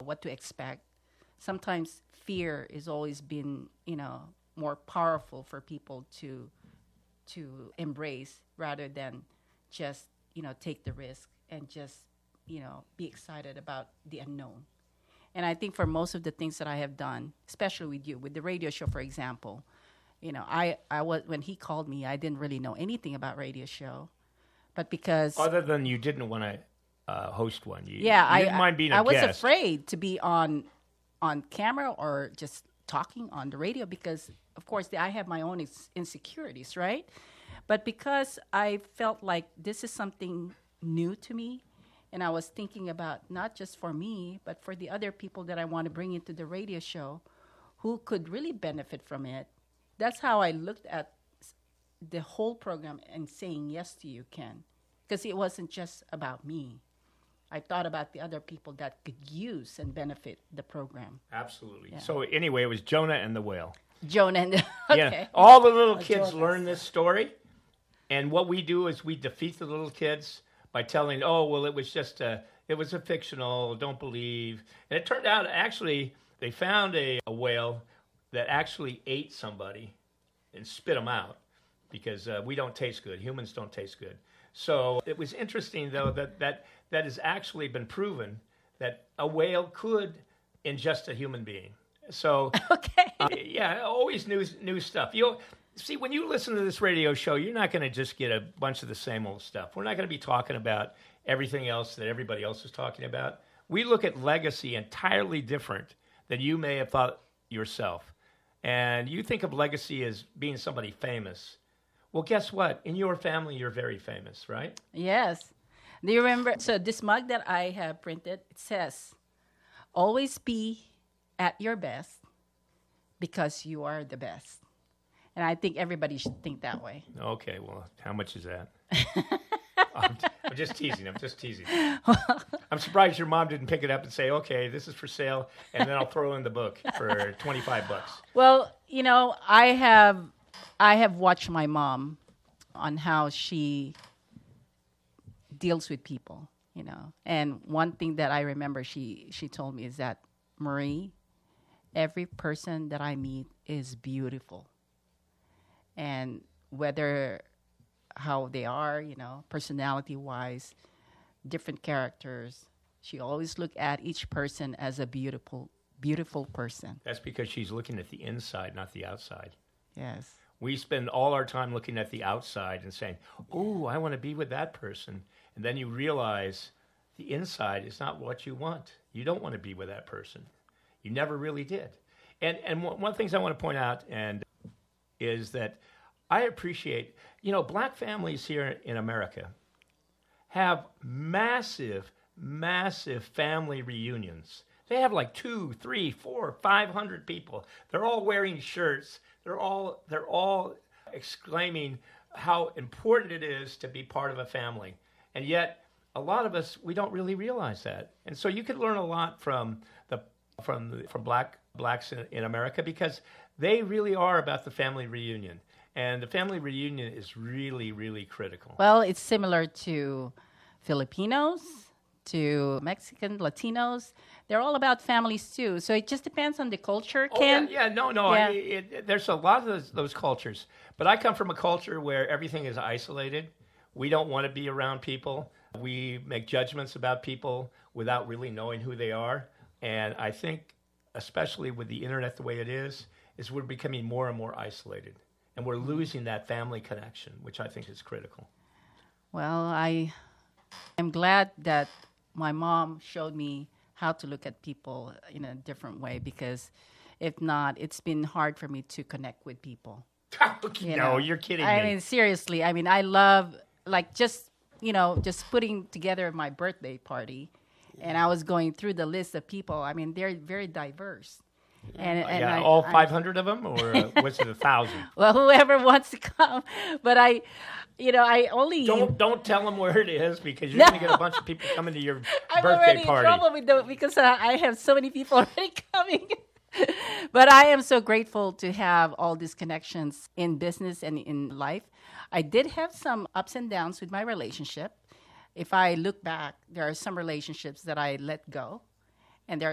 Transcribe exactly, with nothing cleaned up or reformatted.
what to expect. Sometimes fear is always been, you know, more powerful for people to to embrace rather than just, you know, take the risk and just, you know, be excited about the unknown. And I think for most of the things that I have done, especially with you, with the radio show, for example, you know, I, I was when he called me, I didn't really know anything about radio show, but because other than you didn't want to uh, host one, you, yeah, you I didn't mind being a I was guest. afraid to be on on camera or just talking on the radio because, of course, I have my own ins- insecurities, right? But because I felt like this is something new to me, and I was thinking about not just for me, but for the other people that I want to bring into the radio show who could really benefit from it. That's how I looked at s- the whole program and saying yes to you, Ken, because it wasn't just about me. I thought about the other people that could use and benefit the program. Absolutely. Yeah. So anyway, it was Jonah and the whale. Jonah and okay. Yeah, all the little Oh, kids Jonah. learn this story, and what we do is we defeat the little kids by telling, "Oh, well, it was just a, it was a fictional. Don't believe." And it turned out actually they found a, a whale that actually ate somebody and spit them out because uh, we don't taste good. Humans don't taste good. So it was interesting though that that that has actually been proven that a whale could ingest a human being. So Okay. uh, yeah, always new new stuff. You see, when you listen to this radio show, you're not going to just get a bunch of the same old stuff. We're not going to be talking about everything else that everybody else is talking about. We look at legacy entirely different than you may have thought yourself. And you think of legacy as being somebody famous. Well, guess what? In your family, you're very famous, right? Yes. Do you remember? So this mug that I have printed, it says, always be at your best because you are the best. And I think everybody should think that way. Okay, well, how much is that? I'm, I'm just teasing. I'm just teasing. I'm surprised your mom didn't pick it up and say, okay, this is for sale, and then I'll throw in the book for twenty-five bucks. Well, you know, I have I have watched my mom on how she deals with people, you know. And one thing that I remember she she told me is that, Marie, every person that I meet is beautiful. And whether how they are, you know, personality-wise, different characters, she always looked at each person as a beautiful, beautiful person. That's because she's looking at the inside, not the outside. Yes. We spend all our time looking at the outside and saying, oh, I want to be with that person. And then you realize the inside is not what you want. You don't want to be with that person. You never really did. And and one one of the things I want to point out and is that I appreciate, you know, black families here in America have massive, massive family reunions. They have like two, three, four, five hundred people. They're all wearing shirts. They're all they're all exclaiming how important it is to be part of a family. And yet, a lot of us, we don't really realize that. And so you can learn a lot from the from the, from black blacks in, in America because they really are about the family reunion. And the family reunion is really, really critical. Well, it's similar to Filipinos, to Mexican, Latinos. They're all about families too. So it just depends on the culture, Oh, Ken. yeah, yeah, no, no. Yeah. I, it, it, there's a lot of those, those cultures. But I come from a culture where everything is isolated. We don't want to be around people. We make judgments about people without really knowing who they are. And I think, especially with the internet the way it is, is we're becoming more and more isolated. And we're losing that family connection, which I think is critical. Well, I am glad that my mom showed me how to look at people in a different way because if not, it's been hard for me to connect with people. You You no, know, you're kidding I me. mean, seriously. I mean, I love, like, just, you know, just putting together my birthday party. And I was going through the list of people. I mean, they're very diverse. And, and yeah, I, all I- five hundred of them, or uh, was it a thousand? Well, whoever wants to come. But I, you know, I only... Don't don't tell them where it is because you're going to get a bunch of people coming to your I'm birthday already party. in trouble with the, because uh, I have so many people already coming. But I am so grateful to have all these connections in business and in life. I did have some ups and downs with my relationship. If I look back, there are some relationships that I let go, and there are